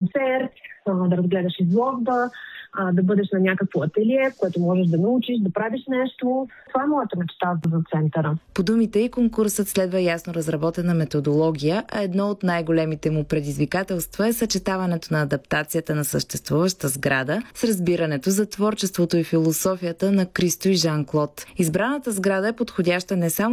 концерт, да разгледаш изложба, да бъдеш на някакво ателие, в което можеш да научиш, да правиш нещо. Това е моята мечта за центъра. По думите и конкурсът следва ясно разработена методология, а едно от най-големите му предизвикателства е съчетаването на адаптацията на съществуваща сграда с разбирането за творчеството и философията на Кристо и Жан-Клод. Избраната сграда е подходяща не само